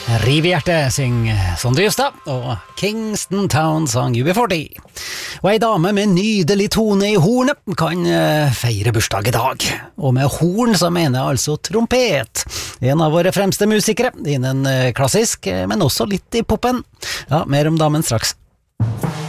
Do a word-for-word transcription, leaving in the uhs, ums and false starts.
Riv i hjertet, syng Sondre Justad, og Kingston Town sang U B forty. Og ei dame med nydelig tone i hornet kan feire bursdag i dag. Og med horn så mener jeg altså trompet. En av våre fremste musikere, innen klassisk, men også litt i poppen. Ja, mer om damen straks.